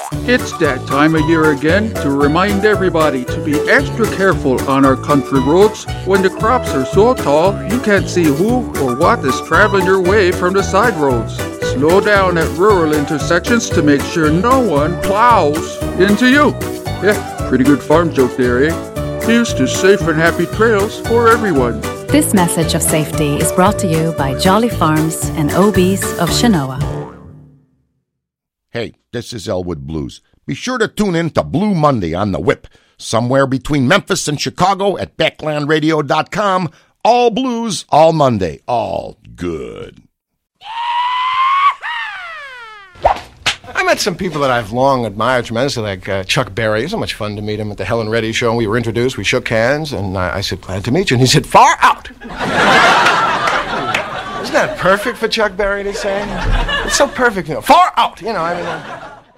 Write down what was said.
It's that time of year again to remind everybody to be extra careful on our country roads when the crops are so tall you can't see who or what is traveling your way from the side roads. Slow down at rural intersections to make sure no one plows into you. Yeah, pretty good farm joke there, eh? Here's to safe and happy trails for everyone. This message of safety is brought to you by Jolly Farms and OBs of Shinoa. Hey, this is Elwood Blues. Be sure to tune in to Blue Monday on the Whip, somewhere between Memphis and Chicago at BacklandRadio.com. All blues, all Monday, all good. I met some people that I've long admired tremendously, like Chuck Berry. It was so much fun to meet him at the Helen Reddy show. We were introduced, we shook hands, and I said, glad to meet you. And he said, far out. Isn't that perfect for Chuck Berry to say? It's so perfect, far out,